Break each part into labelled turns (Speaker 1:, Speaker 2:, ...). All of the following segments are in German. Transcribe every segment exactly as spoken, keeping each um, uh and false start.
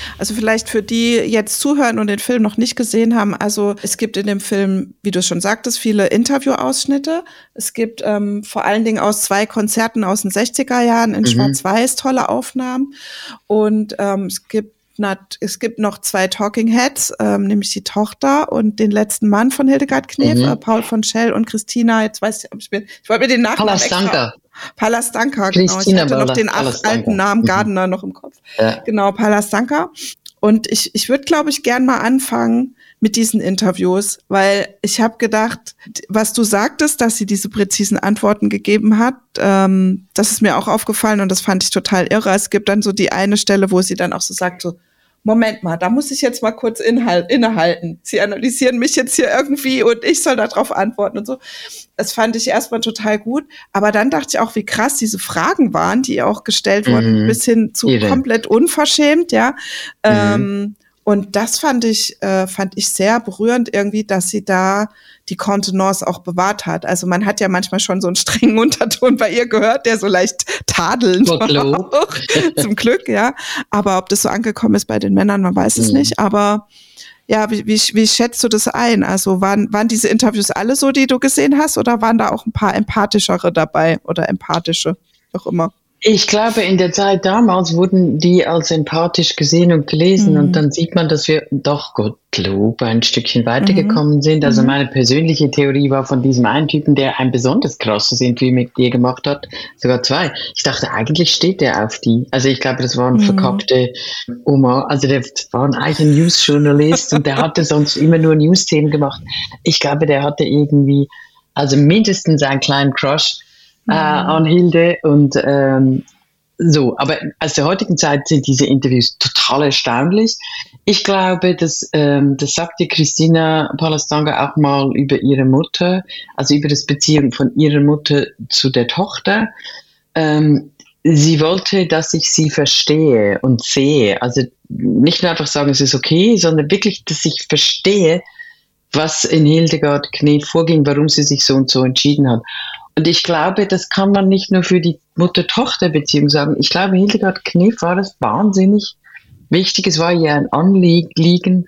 Speaker 1: Also vielleicht für die jetzt zuhören und den Film noch nicht gesehen haben. Also es gibt in dem Film, wie du schon sagtest, viele Interviewausschnitte. Es gibt ähm, vor allen Dingen aus zwei Konzerten aus den sechziger Jahren in mhm. Schwarz-Weiß tolle Aufnahmen. Und ähm, es gibt Es gibt noch zwei Talking Heads, ähm, nämlich die Tochter und den letzten Mann von Hildegard Knef, mhm. äh, Paul von Schell und Christina, jetzt weiß ich, ob ich mir, ich wollte mir den Nachnamen
Speaker 2: Palastanka.
Speaker 1: Palastanka, genau. Ich hatte noch den ach, alten Namen Gardner mhm. noch im Kopf. Ja. Genau, Palastanka. Und ich, ich würde, glaube ich, gern mal anfangen mit diesen Interviews, weil ich habe gedacht, was du sagtest, dass sie diese präzisen Antworten gegeben hat, ähm, das ist mir auch aufgefallen und das fand ich total irre. Es gibt dann so die eine Stelle, wo sie dann auch so sagt, so, Moment mal, da muss ich jetzt mal kurz inhalt, innehalten. Sie analysieren mich jetzt hier irgendwie und ich soll darauf antworten und so. Das fand ich erstmal total gut. Aber dann dachte ich auch, wie krass diese Fragen waren, die auch gestellt mhm. wurden, bis hin zu Ihre. komplett unverschämt, ja. Mhm. Ähm, und das fand ich, äh, fand ich sehr berührend irgendwie, dass sie da die Kontenance auch bewahrt hat. Also man hat ja manchmal schon so einen strengen Unterton bei ihr gehört, der so leicht tadelnd war. Zum Glück, ja. Aber ob das so angekommen ist bei den Männern, man weiß es mhm. nicht. Aber ja, wie, wie, wie schätzt du das ein? Also waren, waren diese Interviews alle so, die du gesehen hast, oder waren da auch ein paar empathischere dabei oder empathische, auch immer?
Speaker 2: Ich glaube, in der Zeit damals wurden die als empathisch gesehen und gelesen mhm. und dann sieht man, dass wir doch Gottlob ein Stückchen weitergekommen mhm. sind. Also meine persönliche Theorie war von diesem einen Typen, der ein besonders krasses Interview mit dir gemacht hat, sogar zwei. Ich dachte, eigentlich steht der auf die. Also ich glaube, das waren mhm. verkackte Oma, also der war ein eigener News-Journalist und der hatte sonst immer nur News-Themen gemacht. Ich glaube, der hatte irgendwie, also mindestens einen kleinen Crush Äh, an Hilde und ähm, so, aber aus der heutigen Zeit sind diese Interviews total erstaunlich. Ich glaube, dass ähm, das sagte Christina Palastanka auch mal über ihre Mutter, also über das Beziehung von ihrer Mutter zu der Tochter. Ähm, sie wollte, dass ich sie verstehe und sehe, also nicht nur einfach sagen, es ist okay, sondern wirklich, dass ich verstehe, was in Hildegard Knef vorging, warum sie sich so und so entschieden hat. Und ich glaube, das kann man nicht nur für die Mutter-Tochter-Beziehung sagen. Ich glaube, Hildegard Knef war das wahnsinnig wichtig. Es war ihr ein Anliegen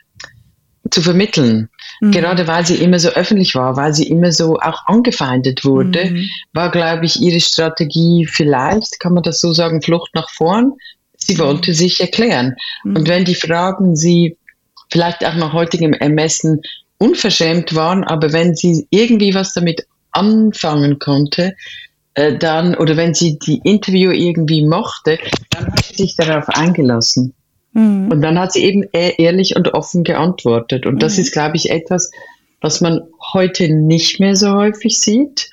Speaker 2: zu vermitteln. Mhm. Gerade weil sie immer so öffentlich war, weil sie immer so auch angefeindet wurde, mhm. war, glaube ich, ihre Strategie vielleicht, kann man das so sagen, Flucht nach vorn. Sie wollte sich erklären. Mhm. Und wenn die Fragen sie vielleicht auch nach heutigem Ermessen unverschämt waren, aber wenn sie irgendwie was damit anfangen konnte, äh, dann, oder wenn sie die Interview irgendwie mochte, dann hat sie sich darauf eingelassen. Mhm. Und dann hat sie eben ehrlich und offen geantwortet. Und das mhm. ist, glaube ich, etwas, was man heute nicht mehr so häufig sieht.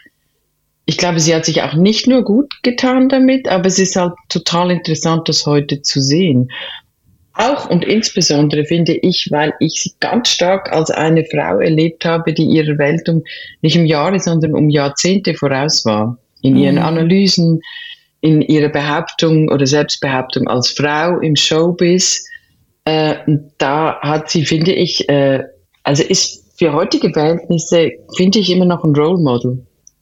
Speaker 2: Ich glaube, sie hat sich auch nicht nur gut getan damit, aber es ist halt total interessant, das heute zu sehen. Auch und insbesondere finde ich, weil ich sie ganz stark als eine Frau erlebt habe, die ihrer Welt um, nicht um Jahre, sondern um Jahrzehnte voraus war. In ihren mhm. Analysen, in ihrer Behauptung oder Selbstbehauptung als Frau im Showbiz. Äh, da hat sie, finde ich, äh, also ist für heutige Verhältnisse, finde ich, immer noch ein Role Model.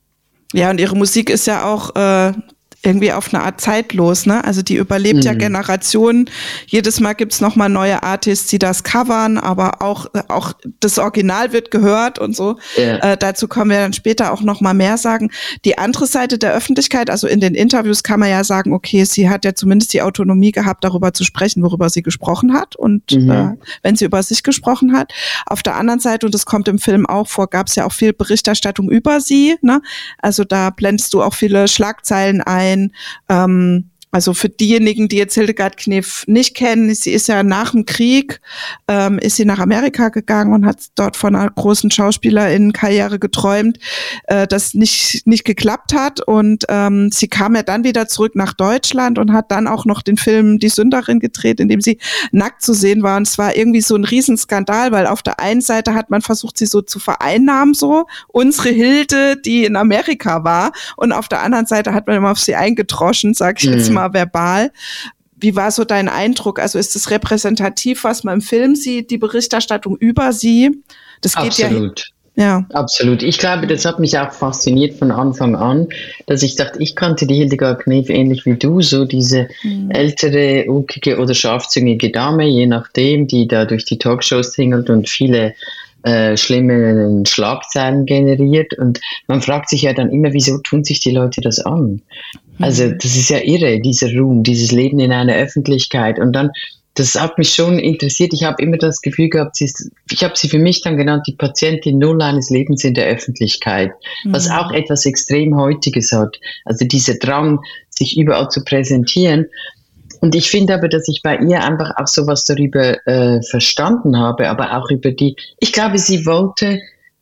Speaker 1: Ja, und ihre Musik ist ja auch äh irgendwie auf eine Art zeitlos, ne? Also die überlebt mhm. ja Generationen. Jedes Mal gibt's noch mal neue Artists, die das covern, aber auch auch das Original wird gehört und so. Ja. Äh, dazu können wir dann später auch noch mal mehr sagen. Die andere Seite der Öffentlichkeit, also in den Interviews kann man ja sagen, okay, sie hat ja zumindest die Autonomie gehabt, darüber zu sprechen, worüber sie gesprochen hat und mhm. äh, wenn sie über sich gesprochen hat. Auf der anderen Seite, und das kommt im Film auch vor, gab's ja auch viel Berichterstattung über sie, ne? Also da blendest du auch viele Schlagzeilen ein. Ähm, also für diejenigen, die jetzt Hildegard Knef nicht kennen, sie ist ja nach dem Krieg, ähm, ist sie nach Amerika gegangen und hat dort von einer großen Schauspielerinnenkarriere geträumt, äh, das nicht nicht geklappt hat. Und ähm, sie kam ja dann wieder zurück nach Deutschland und hat dann auch noch den Film Die Sünderin gedreht, in dem sie nackt zu sehen war. Und es war irgendwie so ein Riesenskandal, weil auf der einen Seite hat man versucht, sie so zu vereinnahmen, so unsere Hilde, die in Amerika war. Und auf der anderen Seite hat man immer auf sie eingedroschen, sag ich mhm. jetzt mal verbal. Wie war so dein Eindruck? Also ist es repräsentativ, was man im Film sieht, die Berichterstattung über sie? Das geht
Speaker 2: Absolut.
Speaker 1: Ja.
Speaker 2: Absolut. Ich glaube, das hat mich auch fasziniert von Anfang an, dass ich dachte, ich kannte die Hildegard Knef ähnlich wie du, so diese mhm. ältere, uckige oder scharfzüngige Dame, je nachdem, die da durch die Talkshows tingelt und viele äh, schlimme Schlagzeilen generiert. Und man fragt sich ja dann immer, wieso tun sich die Leute das an? Mhm. Also das ist ja irre, dieser Ruhm, dieses Leben in einer Öffentlichkeit. Und dann das hat mich schon interessiert. Ich habe immer das Gefühl gehabt, sie ist, ich habe sie für mich dann genannt, die Patientin Null eines Lebens in der Öffentlichkeit, mhm. was auch etwas extrem Heutiges hat. Also dieser Drang, sich überall zu präsentieren. Und ich finde aber, dass ich bei ihr einfach auch sowas darüber äh, verstanden habe, aber auch über die, ich glaube, sie wollte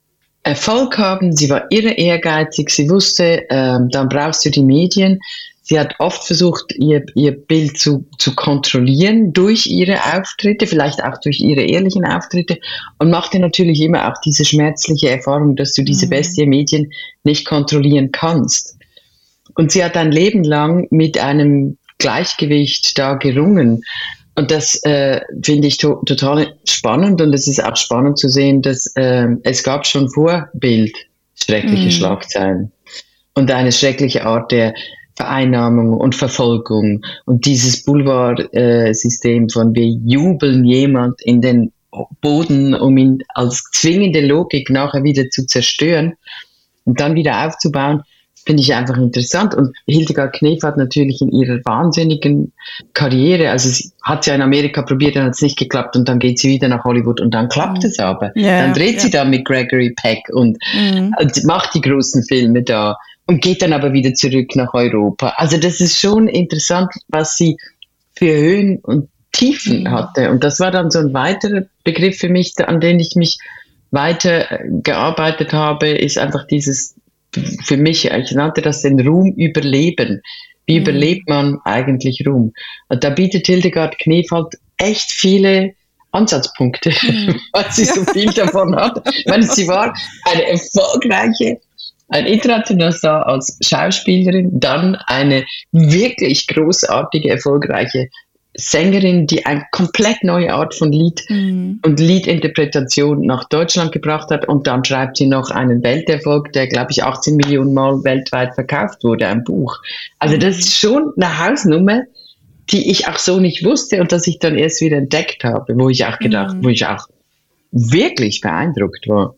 Speaker 2: Erfolg haben, sie war irre ehrgeizig, sie wusste, ähm, dann brauchst du die Medien. Sie hat oft versucht, ihr, ihr Bild zu, zu kontrollieren durch ihre Auftritte, vielleicht auch durch ihre ehrlichen Auftritte und machte natürlich immer auch diese schmerzliche Erfahrung, dass du diese Bestie Medien nicht kontrollieren kannst. Und sie hat ein Leben lang mit einem Gleichgewicht da gerungen. Und das äh, finde ich to- total spannend und es ist auch spannend zu sehen, dass äh, es gab schon vor Bild schreckliche mhm. Schlagzeilen und eine schreckliche Art der Vereinnahmung und Verfolgung und dieses Boulevard-System von wir jubeln jemand in den Boden, um ihn als zwingende Logik nachher wieder zu zerstören und dann wieder aufzubauen, finde ich einfach interessant. Und Hildegard Knef hat natürlich in ihrer wahnsinnigen Karriere, also sie hat ja in Amerika probiert, dann hat es nicht geklappt und dann geht sie wieder nach Hollywood und dann klappt mhm. es aber. Ja, dann dreht ja. sie da mit Gregory Peck und, mhm. und macht die großen Filme da. Und geht dann aber wieder zurück nach Europa. Also das ist schon interessant, was sie für Höhen und Tiefen mhm. hatte. Und das war dann so ein weiterer Begriff für mich, an den ich mich weiter gearbeitet habe, ist einfach dieses, für mich, ich nannte das den Ruhm überleben. Wie mhm. überlebt man eigentlich Ruhm? Und da bietet Hildegard Knef halt echt viele Ansatzpunkte, mhm. weil sie so viel davon hat. Ich meine, sie war eine erfolgreiche ein internationaler Star als Schauspielerin, dann eine wirklich großartige, erfolgreiche Sängerin, die eine komplett neue Art von Lied mhm. und Liedinterpretation nach Deutschland gebracht hat und dann schreibt sie noch einen Welterfolg, der glaube ich achtzehn Millionen Mal weltweit verkauft wurde, ein Buch. Also das ist schon eine Hausnummer, die ich auch so nicht wusste und dass ich dann erst wieder entdeckt habe, wo ich auch gedacht, mhm. wo ich auch wirklich beeindruckt war.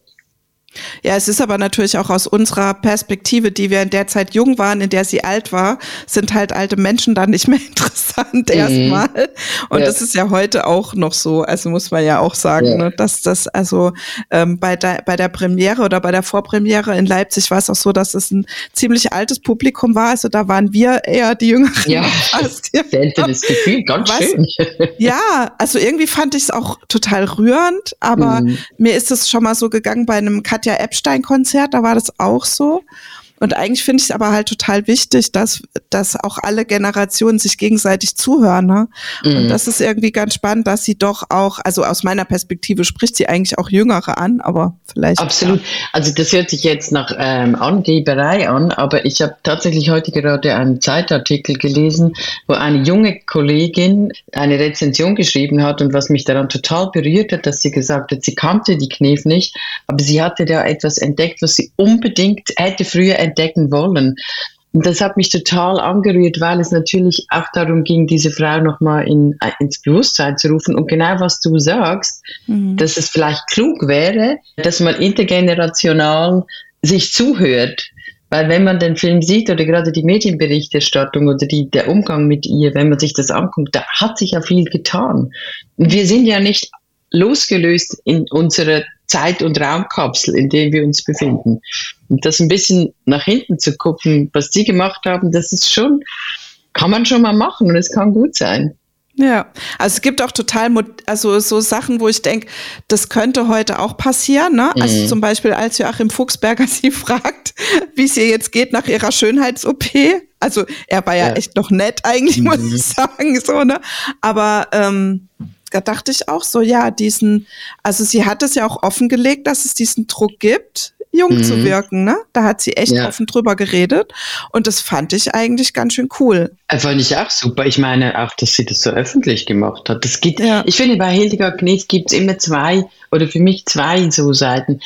Speaker 1: Ja, es ist aber natürlich auch aus unserer Perspektive, die wir in der Zeit jung waren, in der sie alt war, sind halt alte Menschen dann nicht mehr interessant mhm. erstmal. Und ja. das ist ja heute auch noch so, also muss man ja auch sagen, ja. ne, dass das also ähm, bei der bei der Premiere oder bei der Vorpremiere in Leipzig war es auch so, dass es ein ziemlich altes Publikum war. Also da waren wir eher die Jüngeren.
Speaker 2: Ja, fast, ja. seltenes Gefühl, ganz Was? schön.
Speaker 1: Ja, also irgendwie fand ich es auch total rührend, aber mhm. mir ist es schon mal so gegangen bei einem Katja Epstein-Konzert, da war das auch so. Und eigentlich finde ich es aber halt total wichtig, dass, dass auch alle Generationen sich gegenseitig zuhören. Ne? Mhm. Und das ist irgendwie ganz spannend, dass sie doch auch, also aus meiner Perspektive spricht sie eigentlich auch Jüngere an, aber vielleicht.
Speaker 2: Absolut. Ja. Also das hört sich jetzt nach ähm, Angeberei an, aber ich habe tatsächlich heute gerade einen Zeitartikel gelesen, wo eine junge Kollegin eine Rezension geschrieben hat und was mich daran total berührt hat, dass sie gesagt hat, sie kannte die Knef nicht, aber sie hatte da etwas entdeckt, was sie unbedingt hätte früher entdecken wollen. Und das hat mich total angerührt, weil es natürlich auch darum ging, diese Frau nochmal in, ins Bewusstsein zu rufen. Und genau was du sagst, mhm. dass es vielleicht klug wäre, dass man intergenerational sich zuhört. Weil wenn man den Film sieht oder gerade die Medienberichterstattung oder die, der Umgang mit ihr, wenn man sich das anguckt, da hat sich ja viel getan. Und wir sind ja nicht losgelöst in unserer Zeit- und Raumkapsel, in der wir uns befinden. Und das ein bisschen nach hinten zu gucken, was die gemacht haben, das ist schon, kann man schon mal machen und es kann gut sein.
Speaker 1: Ja, also es gibt auch total, also so Sachen, wo ich denke, das könnte heute auch passieren, ne? Mhm. Also zum Beispiel, als Joachim Fuchsberger sie fragt, wie es ihr jetzt geht nach ihrer Schönheits-O P. Also er war ja, ja. echt noch nett eigentlich, mhm. muss ich sagen, so, ne? Aber, ähm, da dachte ich auch so, ja, diesen, also sie hat es ja auch offengelegt, dass es diesen Druck gibt, jung mhm. zu wirken, ne? Da hat sie echt ja. offen drüber geredet und das fand ich eigentlich ganz schön cool.
Speaker 2: Das fand ich auch super. Ich meine auch, dass sie das so öffentlich gemacht hat. Das gibt, ja. Ich finde, bei Hildegard Knef gibt es immer zwei, oder für mich zwei so Seiten.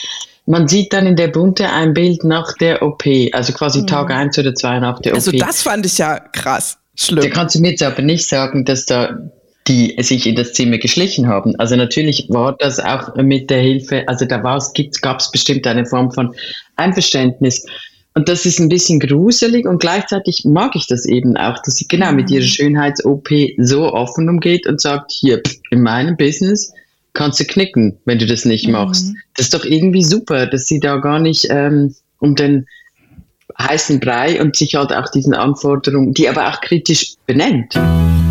Speaker 2: man sieht dann in der Bunte ein Bild nach der O P, also quasi mhm. Tag eins oder zwei nach der
Speaker 1: also
Speaker 2: O P.
Speaker 1: Also das fand ich ja krass, schlimm.
Speaker 2: Da kannst du mir jetzt aber nicht sagen, dass da die sich in das Zimmer geschlichen haben. Also natürlich war das auch mit der Hilfe, also da gab es bestimmt eine Form von Einverständnis. Und das ist ein bisschen gruselig und gleichzeitig mag ich das eben auch, dass sie genau mit ihrer Schönheits-O P so offen umgeht und sagt, hier, in meinem Business kannst du knicken, wenn du das nicht machst. Mhm. Das ist doch irgendwie super, dass sie da gar nicht ähm, um den heißen Brei und sich halt auch diesen Anforderungen, die aber auch kritisch benennt.